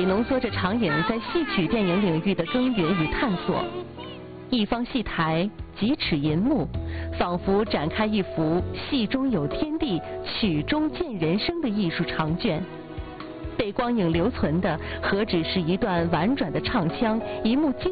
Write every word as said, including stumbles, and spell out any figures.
浓缩着长影在戏曲电影领域的耕耘与探索。一方戏台，几尺银幕，仿佛展开一幅戏中有天地，曲中见人生的艺术长卷。被光影留存的，何止是一段婉转的唱腔，一幕精